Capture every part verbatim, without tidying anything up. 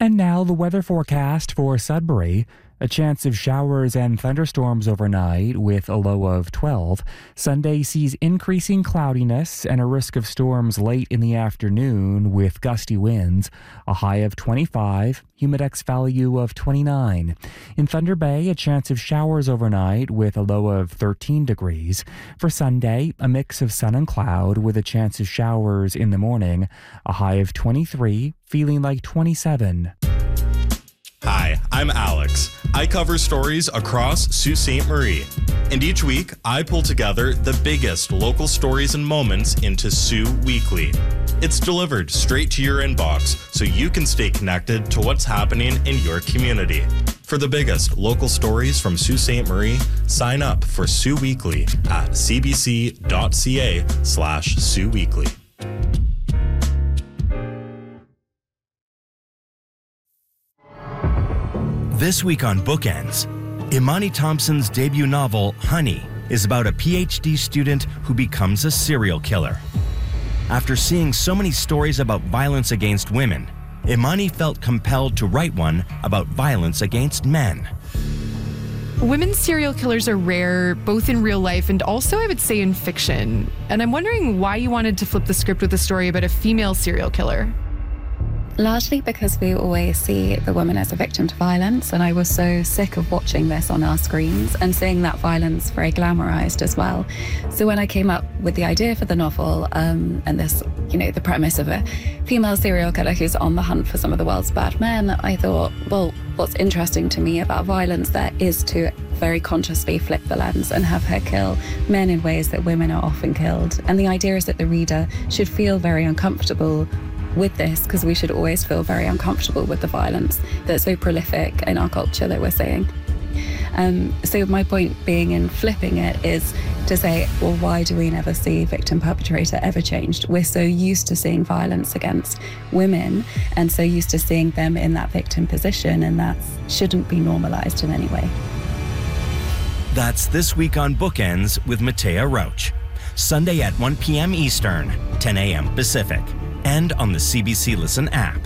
And now the weather forecast for Sudbury. A chance of showers and thunderstorms overnight with a low of twelve. Sunday sees increasing cloudiness and a risk of storms late in the afternoon with gusty winds. A high of twenty-five, humidex value of twenty-nine. In Thunder Bay, a chance of showers overnight with a low of thirteen degrees. For Sunday, a mix of sun and cloud with a chance of showers in the morning. A high of twenty-three, feeling like twenty-seven. Hi, I'm Alex. I cover stories across Sault Ste. Marie. And each week, I pull together the biggest local stories and moments into Soo Weekly. It's delivered straight to your inbox so you can stay connected to what's happening in your community. For the biggest local stories from Sault Ste. Marie, sign up for Soo Weekly at cbc.ca slash Soo Weekly. This week on Bookends, Imani Thompson's debut novel, Honey, is about a P H D student who becomes a serial killer. After seeing so many stories about violence against women, Imani felt compelled to write one about violence against men. Women serial killers are rare, both in real life and also, I would say, in fiction. And I'm wondering why you wanted to flip the script with a story about a female serial killer. Largely because we always see the woman as a victim to violence, and I was so sick of watching this on our screens and seeing that violence very glamorized as well. So when I came up with the idea for the novel, um, and this, you know, the premise of a female serial killer who's on the hunt for some of the world's bad men, I thought, well, what's interesting to me about violence there is to very consciously flip the lens and have her kill men in ways that women are often killed. And the idea is that the reader should feel very uncomfortable with this, because we should always feel very uncomfortable with the violence that's so prolific in our culture that we're seeing. Um, so my point being in flipping it is to say, well, why do we never see victim perpetrator ever changed? We're so used to seeing violence against women and so used to seeing them in that victim position, and that shouldn't be normalized in any way. That's This Week on Bookends with Matea Roach. Sunday at one p.m. Eastern, ten a.m. Pacific, and on the C B C Listen app.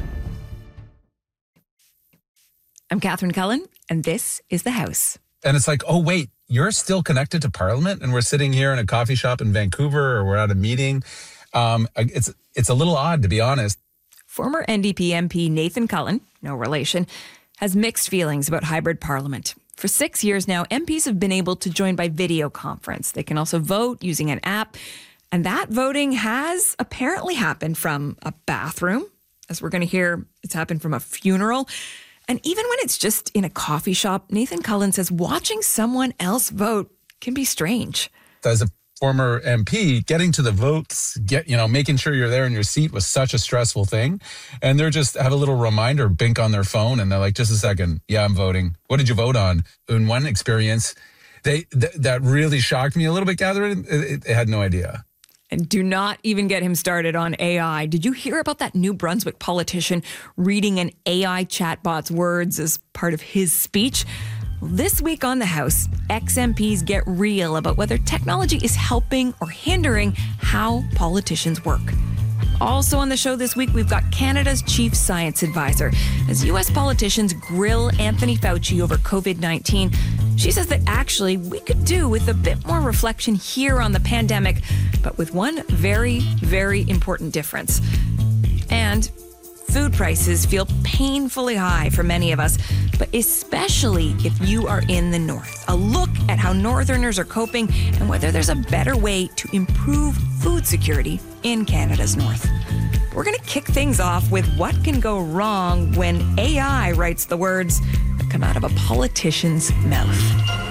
I'm Catherine Cullen, and this is The House. And it's like, oh, wait, you're still connected to Parliament? And we're sitting here in a coffee shop in Vancouver, or we're at a meeting. Um, it's, it's a little odd, to be honest. Former N D P M P Nathan Cullen, no relation, has mixed feelings about hybrid Parliament. For six years now, M Ps have been able to join by video conference. They can also vote using an app. And that voting has apparently happened from a bathroom. As we're going to hear, it's happened from a funeral. And even when it's just in a coffee shop, Nathan Cullen says watching someone else vote can be strange. As a former M P, getting to the votes, get you know, making sure you're there in your seat was such a stressful thing. And they're just have a little reminder bink on their phone, and they're like, just a second, yeah, I'm voting. What did you vote on? In one experience, they th- that really shocked me a little bit, Catherine. It, it had no idea. And do not even get him started on A I. Did you hear about that New Brunswick politician reading an A I chatbot's words as part of his speech? Well, this week on The House, ex-M Ps get real about whether technology is helping or hindering how politicians work. Also on the show this week, we've got Canada's chief science advisor. As U S politicians grill Anthony Fauci over covid nineteen, she says that actually we could do with a bit more reflection here on the pandemic, but with one very, very important difference. And food prices feel painfully high for many of us, but especially if you are in the north. A look at how northerners are coping and whether there's a better way to improve food security in Canada's north. We're going to kick things off with what can go wrong when A I writes the words that come out of a politician's mouth.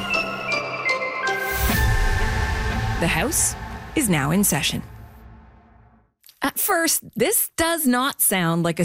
The House is now in session. At first, this does not sound like a